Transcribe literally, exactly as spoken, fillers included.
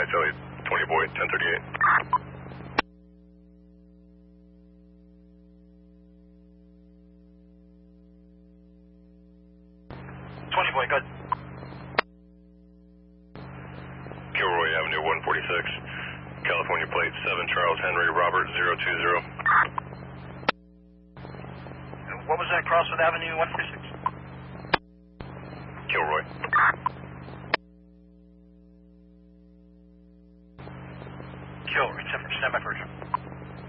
White Elliott, twenty boy, ten thirty-eight. twenty boy, good. Kilroy Avenue, one forty-six. California plate, seven Charles Henry Robert, zero two zero. And what was that, Crosswood Avenue, one forty-six?